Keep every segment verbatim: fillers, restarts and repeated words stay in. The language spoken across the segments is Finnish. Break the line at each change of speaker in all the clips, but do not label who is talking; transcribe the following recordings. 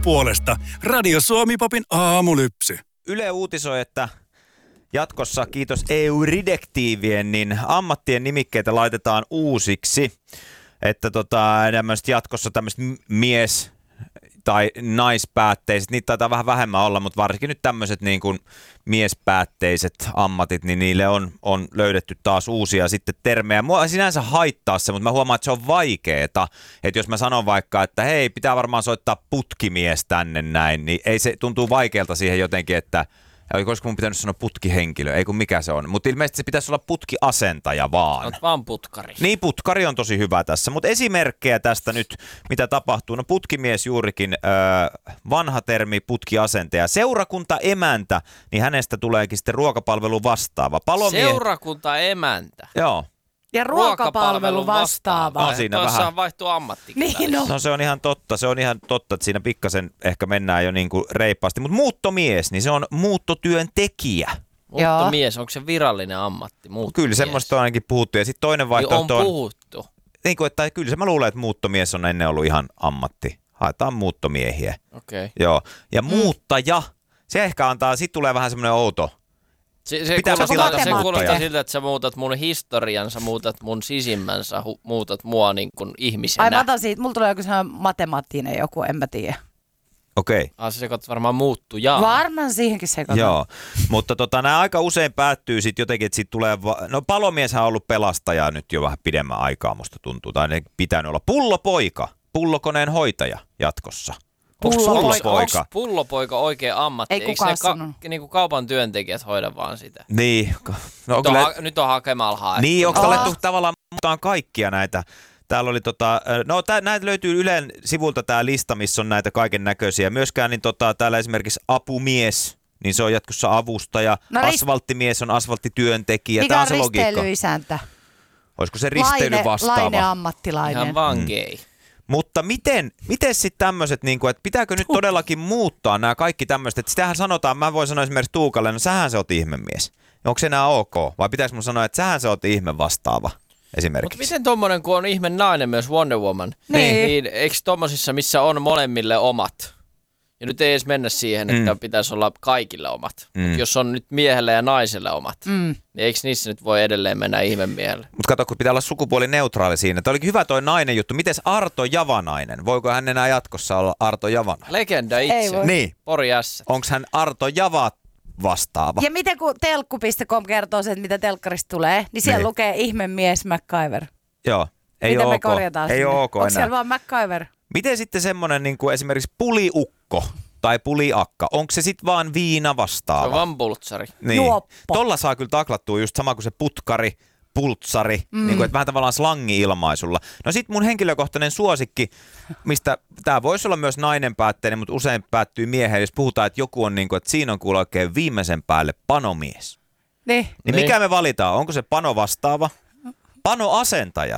puolesta. Radio Suomi-popin aamulypsy.
Yle uutisoi, että jatkossa, kiitos E U-direktiivien, niin ammattien nimikkeitä laitetaan uusiksi. Että tota, jatkossa tämmöiset mies- tai naispäätteiset, niitä taitaa vähän vähemmän olla, mutta varsinkin nyt tämmöiset niin kuin miespäätteiset ammatit, niin niille on, on löydetty taas uusia sitten termejä. Mua sinänsä haittaa se, mutta mä huomaan, että se on vaikeeta. Että jos mä sanon vaikka, että hei, pitää varmaan soittaa putkimies tänne näin, niin ei se tuntuu vaikealta siihen jotenkin, että olisiko mun pitänyt sanoa putkihenkilö, ei kun mikä se on. Mutta ilmeisesti se pitäisi olla putkiasentaja vaan.
Olet vaan putkari.
Niin, putkari on tosi hyvä tässä. Mutta esimerkkejä tästä nyt, mitä tapahtuu. No putkimies juurikin, öö, vanha termi putkiasentaja. Seurakuntaemäntä, niin hänestä tuleekin sitten ruokapalvelu vastaava. Palomie...
Seurakuntaemäntä?
Joo.
Ja ruokapalvelu vastaava.
No, siinä
tuossa
vähän.
vaihtuu ammatti.
Niin no.
No se on ihan totta, se on ihan totta, että siinä pikkasen ehkä mennään jo niin kuin reippaasti. Mutta muuttomies, niin se on muuttotyöntekijä.
Muuttomies, onko se virallinen ammatti?
Kyllä semmoista on ainakin puhuttu. Ja sitten toinen vaihtoehto
niin on
on...
puhuttu.
Niin kuin, että kyllä se mä luulen, että muuttomies on ennen ollut ihan ammatti. Haetaan muuttomiehiä.
Okei. Okay.
Joo. Ja mm. muuttaja, se ehkä antaa, sit tulee vähän semmoinen outo.
Se, se,
Pitää
kuulostaa, se
tilata
kuulostaa siltä, että sä muutat mun historian, sä muutat mun sisimmänsä, hu, muutat mua niin kuin ihmisenä.
Ai mä otan siitä, mulla tulee joku sellainen matemaattinen joku, en mä tiedä.
Okei. Okay.
Ah, se sekoittaa varmaan muuttujaa.
Varmaan siihenkin sekoittaa.
Joo, mutta tota, nämä aika usein päättyy sitten jotenkin, että siitä tulee, va- no palomieshän on ollut pelastaja nyt jo vähän pidemmän aikaa, musta tuntuu, tai ne pitänyt olla pullopoika, pullokoneen hoitaja jatkossa.
Pullopoika. Onko pullopoika oikea ammatti?
Ei kukaan
Eikö ne ka- niinku kaupan työntekijät hoida vaan sitä?
Niin. No,
nyt, on kyllä... ha- nyt on hakemalla haettu.
Niin, onko alettu tavallaan muuttaan kaikkia näitä? Täällä oli tota, no tää, näitä löytyy Ylen sivulta tää lista, missä on näitä kaiken näköisiä. Myöskään niin tota, täällä esimerkiksi apumies, niin se on jatkossa avustaja. No, asfalttimies on asfalttityöntekijä.
Mikä
Tää
on
on se logiikka.
risteilyisäntä?
Olisiko se risteily vastaava?
Laine ammattilainen.
Ihan vaan gay. Mm.
Mutta miten, miten sitten tämmöiset, niin että pitääkö nyt todellakin muuttaa nämä kaikki tämmöiset, että sitähän sanotaan, mä voin sanoa esimerkiksi Tuukalle, no sähän se oot ihmemies. Onko se enää ok? Vai pitäisikö mun sanoa, että sähän se oot ihme vastaava esimerkiksi?
Mutta miten tommonen, kun on ihme nainen myös Wonder Woman, niin, niin eikö tommosissa, missä on molemmille omat? Ja nyt ei edes mennä siihen, että mm. pitäisi olla kaikille omat. Mm. Mutta jos on nyt miehelle ja naiselle omat, mm. niin eikö niissä nyt voi edelleen mennä ihmemiehelle?
Mutta kato, kun pitää olla sukupuolineutraali siinä. Tämä olikin hyvä toi nainen juttu. Mites Arto Javanainen? Voiko hän enää jatkossa olla Arto Javanainen?
Legenda itse.
Niin.
Pori S.
Onko hän Arto Java vastaava?
Ja miten kun telkku piste com kertoo sen, että mitä telkkarista tulee, niin siellä niin. lukee ihmemies MacGyver.
Joo. Ei
miten
ole
me
ok.
korjataan
Ei
sinne?
ole ok enää.
Onko siellä vaan MacGyver?
Miten sitten semmoinen niin kuin esimerkiksi puliukko tai puliakka, onko se sitten vaan viina vastaava?
Se on vaan pultsari.
Niin.
Juoppo.
Tolla saa kyllä taklattua just sama kuin se putkari, pultsari, mm. niin kuin, että vähän tavallaan slangi-ilmaisulla. No sit mun henkilökohtainen suosikki, mistä tää voisi olla myös nainen päätteinen, mutta usein päättyy mieheen, jos puhutaan, että joku on niin kuin, että siinä on kuulla oikein viimeisen päälle panomies.
Niin.
Niin mikä me valitaan? Onko se pano vastaava? Pano asentaja?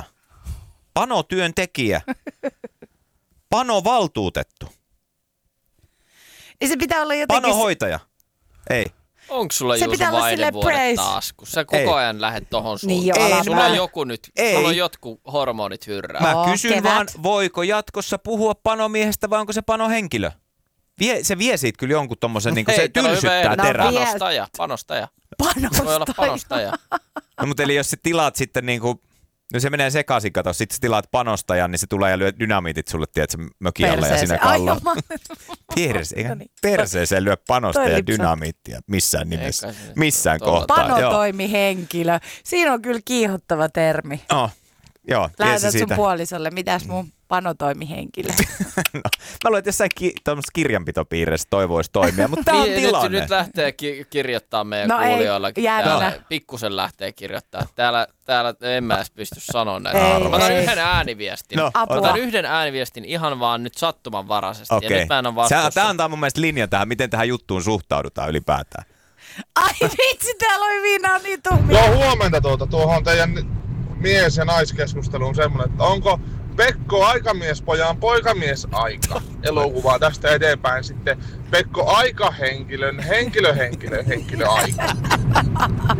Pano työntekijä? Pano valtuutettu?
Niin se pitää olla jotenkin...
Pano hoitaja? Ei.
Onko sulla
se
Juuso Vainevuodet taas, kun sä koko ei. ajan lähdet tohon suuntaan?
Niin
ei, sulla
mä...
on joku nyt,
ei.
sulla on jotkut hormonit hyrrää.
Mä
Oo,
kysyn
kevät.
vaan, voiko jatkossa puhua panomiehestä vai onko se panohenkilö? Vie, se vie siitä kyllä jonkun tommosen, niin kuin se tylsyttää
no,
terää.
Panostaja, panostaja.
Panostaja.
Voi olla panostaja.
No mutta eli jos sä tilaat sitten niinku, no se menee sekaisin, kato, sit sä tilaat panostajan, niin se tulee ja lyö dynamiitit sulle, tiedätkö, mökialla ja sinä kallaa. Perse, eikä perseeseen lyö panostaja dynamiittia missään nimessä, missään kohtaa.
Panotoimihenkilö. Siinä on kyllä kiihottava termi.
Oh, joo.
Lähetät sun puolisolle, mitäs mun panotoimihenkilö?
No, mä luulen, että jossain ki- kirjanpitopiirissä toi voisi toimia, mutta tämä on tilanne.
Nyt, nyt lähtee ki- kirjoittaa meidän
no
kuulijoilla.
No.
Pikkusen lähtee kirjoittaa. Täällä, täällä en mä edes pysty sanoa näitä. Mä otan yhden ääniviestin. No, otan yhden ääniviestin ihan vaan nyt sattumanvaraisesti. Okay. Ja nyt mä en ole vastuussa.
Tämä antaa mun mielestä linja tähän, miten tähän juttuun suhtaudutaan ylipäätään.
Ai vitsi, täällä oli viinaa niin tuhmia.
Joo, huomenta tuota. Tuohon teidän mies- ja naiskeskusteluun semmoinen, että onko Pekko aikamiespojan poikamies-aika elokuvaa tästä eteenpäin sitten Pekko aikahenkilön henkilöhenkilön henkilöaika.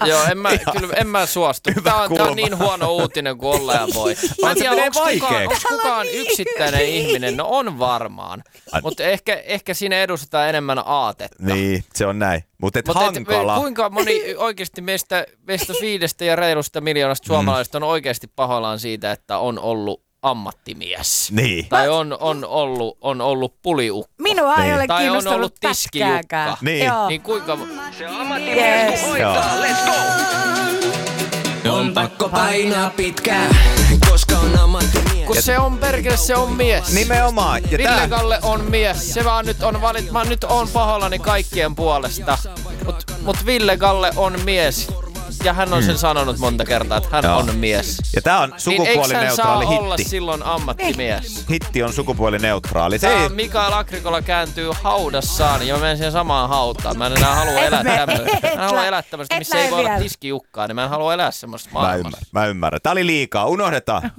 Joo, en mä, kyllä, en mä suostu. Tää on, tää on niin huono uutinen kuin olla ja voi. Mä en tiedä, onko kukaan, onks kukaan yksittäinen ihminen? No on varmaan. Mutta ehkä, ehkä siinä edustetaan enemmän aatetta.
Niin, se on näin. Mutta et
Mut
hankala.
Et, kuinka moni oikeasti meistä, meistä viidestä ja reilusta miljoonasta suomalaisista on oikeasti pahoillaan siitä, että on ollut ammattimies.
Niin.
Tai on, on, ollut, on ollut puliukko.
Minua ei
Niin.
ole
Tai on
kiinnostanut
ollut tiskijukka.
pätkääkään.
Niin.
Niin kuinka...
Se ammattimies
Yes.
hoitaa, let's go!
On pakko painaa pitkään, koska on ammattimies.
Kun se on perkele, se on mies.
Nimenomaan. Ja
Ville
tää,
Kalle on mies. Se vaan nyt on valit. Mä nyt on pahoillani kaikkien puolesta. Mut, mut Ville Kalle on mies. Ja hän on sen sanonut monta kertaa, että hän
Joo.
on mies.
ja tää on
Niin eikö
sukupuolineutraali
hän saa olla
hitti.
silloin ammattimies?
Hitti on sukupuolineutraali. Se
Tää
ei,
on Mikael Agrikola kääntyy haudassaan ja mä menen siihen samaan hautaan. Mä en enää halua
Et
elää
me-
tämmöistä. Mä
et
en halua
lä-
elää tämmöistä,
et
missä ei
lähde
voi olla
vielä.
tiskijukkaa, niin mä en halua elää semmoista
mä
maailmassa.
ymmärrän, mä ymmärrän. Tää oli liikaa, unohdetaan.